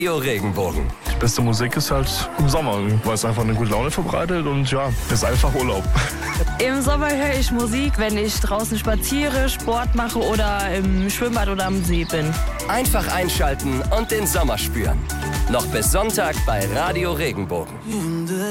Radio Regenbogen. Die beste Musik ist halt im Sommer, weil es einfach eine gute Laune verbreitet und ja, ist einfach Urlaub. Im Sommer höre ich Musik, wenn ich draußen spaziere, Sport mache oder im Schwimmbad oder am See bin. Einfach einschalten und den Sommer spüren. Noch bis Sonntag bei Radio Regenbogen.